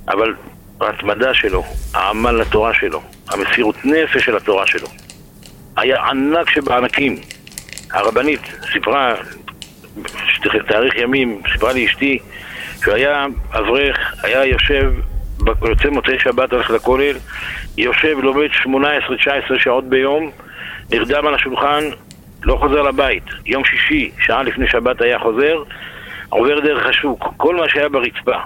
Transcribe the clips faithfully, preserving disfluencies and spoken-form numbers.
אבל ההתמדה שלו, העמל לתורה שלו, המסירות נפש של התורה שלו, היה ענק שבענקים. הרבנית סיפרה, תאריך ימים, סיפרה לי אשתי, שהוא היה אברך, היה יושב, יוצא מוצאי שבת הולך לכולל, יושב לומד שמונה עשרה תשע עשרה שעות ביום, נרדם על השולחן, לא חוזר לבית. יום שישי, שעה לפני שבת היה חוזר, עובר דרך השוק. כל מה שהיה ברצפה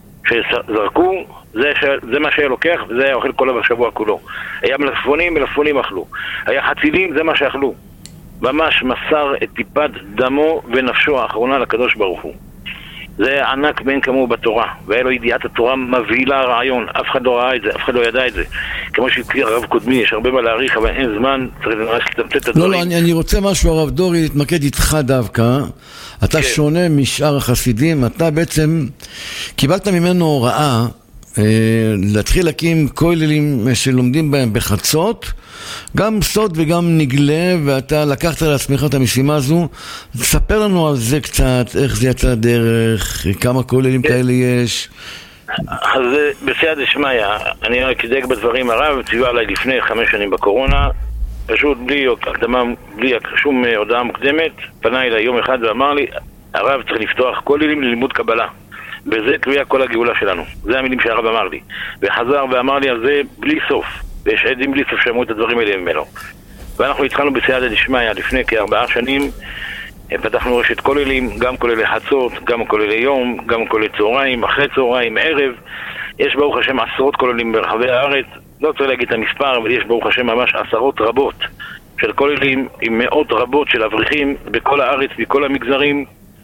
שזרקו, זה, ש... זה מה שהיה לוקח, וזה היה אוכל כל השבוע כולו. היה מלפפונים, מלפפונים אכלו. היה חצילים, זה מה שאכלו. ממש מסר את טיפת דמו ונפשו האחרונה לקדוש ברוך הוא. זה ענק בין כמוהו בתורה, והיה לו ידיעת התורה מבהילה רעיון. אף אחד לא ראה את זה, אף אחד לא ידע את זה. כמו שהזכיר הרב קודמי, יש הרבה מה להעריך, אבל אין זמן, צריך לתמצת את הדברים. לא, לא, אני, אני רוצה משהו, הרב דורי, להתמקד איתך דווקא. אתה כן. שונה משאר החסידים, אתה בעצם קיבלת ממנו הוראה אה, להתחיל להקים כוללים שלומדים בהם בחצות, גם סוד וגם נגלה, ואתה לקחת לעצמך את המשימה הזו. תספר לנו על זה קצת, איך זה יצא דרך, כמה כוללים כאלה יש. אז בסייעתא דשמיא, אני רק אדייק בדברים. הרב ציווה עליי לפני חמש שנים בקורונה, פשוט בלי הקדמה, בלי שום הודעה מוקדמת, פנה אליי יום אחד ואמר לי, הרב צריך לפתוח כוללים ללימוד קבלה, וזה תלויה כל הגאולה שלנו. זה המילים שהרב אמר לי, וחזר ואמר לי על זה בלי סוף, ויש עדים בלי סוף שאמרו את הדברים האלה ממנו. ואנחנו התחלנו בסייעתא דשמיא לפני כארבעה שנים, פתחנו רשת כוללים, גם כוללי חצות, גם כוללי יום, גם כוללי צהריים, אחרי צהריים, ערב. יש ברוך השם עשרות כוללים ברחבי הארץ, לא צריך להגיד את המספר, אבל יש ברוך השם ממש עשרות רבות של כוללים עם מאות רבות של אברכים בכל הארץ, מכל המגזרים,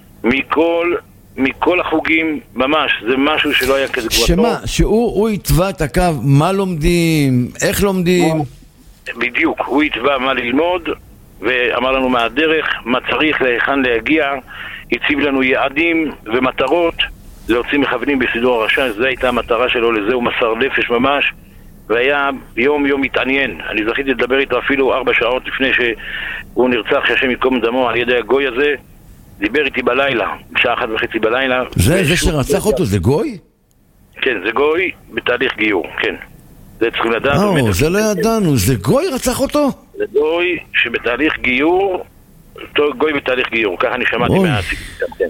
מכל, מכל החוגים, ממש, זה משהו שלא היה כזה גבוהתו. שמה, שהוא הוא יתבע את הקו, מה לומדים, איך לומדים? הוא, בדיוק, הוא יתבע מה ללמוד, ואמר לנו מה הדרך, מה צריך, להיכן להגיע, הציב לנו יעדים ומטרות, להוציא מכוונים בסידור הרשע, זו הייתה המטרה שלו, לזה הוא מסר נפש ממש, והיה יום יום מתעניין. אני זכיתי לדבר איתו אפילו ארבע שעות לפני שהוא נרצח, שהשם יקום דמו על ידי הגוי הזה, דיבר איתי בלילה, בשעה אחת וחצי בלילה. זה, זה שרצח אותו, זה גוי? כן, זה גוי בתהליך גיור, כן. זה צריכים לדעת. לא, זה לא ידענו, זה גוי רצח אותו? זה גוי שבתהליך גיור, גוי בתהליך גיור, ככה אני שמעתי מהציבור, כן.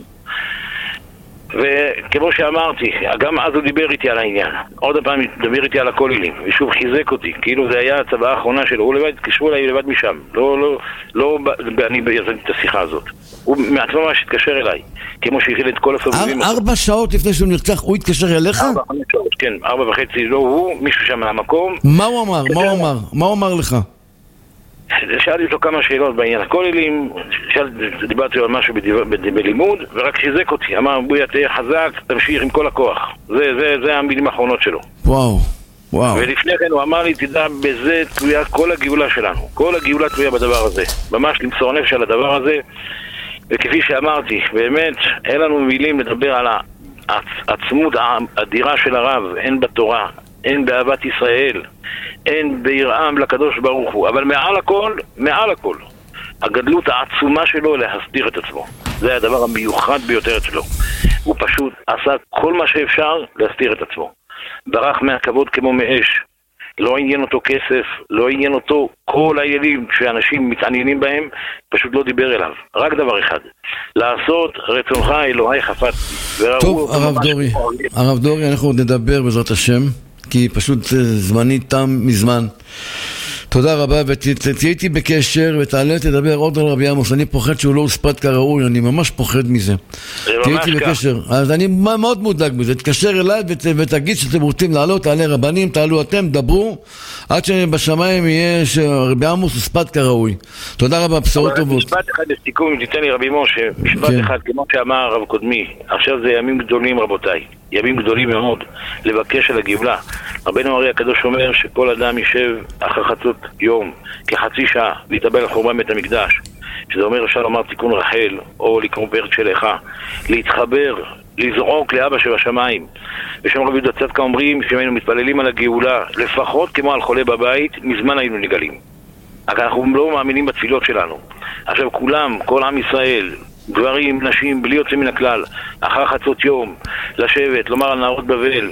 וכמו שאמרתי, גם אז הוא דיבר איתי על העניין, עוד הפעם דיבר איתי על הכוללים, ושוב חיזק אותי, כאילו זה היה הצבעה האחרונה שלו, הוא לבד, קשרו אליי לבד משם, לא, לא, לא, אני יזמתי את השיחה הזאת, הוא מעצמו ממש התקשר אליי, כמו שהכיל את כל הסובבים. ארבע שעות לפני שהוא נרצח, הוא התקשר אליך? ארבע, חמש שעות, כן, ארבע וחצי, לא הוא, מישהו שם מהמקום. מה הוא אמר? מה הוא אמר? מה הוא אמר לך? שאלתי אותו כמה שאלות בעניין הכוללים, דיברתי על משהו בלימוד, ורק חיזק אותי, אמר בויה תהיה חזק, תמשיך עם כל הכוח. זה, זה, זה המילים האחרונות שלו. וואו, וואו. ולפני כן הוא אמר לי, תדע, בזה תלויה כל הגאולה שלנו, כל הגאולה תלויה בדבר הזה, ממש למסור נפש על הדבר הזה. וכפי שאמרתי, באמת אין לנו מילים לדבר על העצמות האדירה של הרב, אין בתורה, אין באהבת ישראל, אין בירעם לקדוש ברוך הוא, אבל מעל הכל, מעל הכל, הגדלות העצומה שלו להסתיר את עצמו. זה הדבר המיוחד ביותר אצלו. הוא פשוט עשה כל מה שאפשר להסתיר את עצמו. ברח מהכבוד כמו מאש. לא עניין אותו כסף, לא עניין אותו כל הילים שאנשים מתעניינים בהם, פשוט לא דיבר אליו. רק דבר אחד, לעשות רצונך אלוהי חפצתי. טוב, הרב דורי, הרב דורי, אנחנו עוד נדבר בעזרת השם, כי פשוט זמני תם מזמן. תודה רבה, ותהיה איתי בקשר ותעלה תדבר עוד על רבי עמוס. אני פוחד שהוא לא הוספד כראוי, אני ממש פוחד מזה. תהיה איתי בקשר, אז אני מאוד מודאג מזה. תקשר אליי ותגיד שאתם רוצים לעלות, תעלה רבנים, תעלו אתם, דברו עד שבשמיים יהיה שרבי עמוס הוספד כראוי. תודה רבה, בשורות טובות. משפט אחד לסיכום, אם תיתן לי רבי משה, משפט אחד כמו שאמר הרב קודמי, עכשיו זה ימים גדולים רבותיי, ימים גדולים מאוד לבקש על הגאולה. רבנו הרי הקדוש אומר שכל אדם יישב אחר חצות יום כחצי שעה להתאבל על חורבן בית המקדש, שזה אומר אפשר לומר תיקון רחל או לקרוא פרק של איכה, להתחבר, לזעוק לאבא שבשמיים. ושם רבי יהודה צדקה אומרים שאם היינו מתפללים על הגאולה לפחות כמו על חולה בבית, מזמן היינו נגלים. אבל אנחנו לא מאמינים בתפילות שלנו. עכשיו כולם, כל עם ישראל, גברים, נשים, בלי יוצא מן הכלל, אחר חצות יום, לשבת, לומר על נהרות בבל,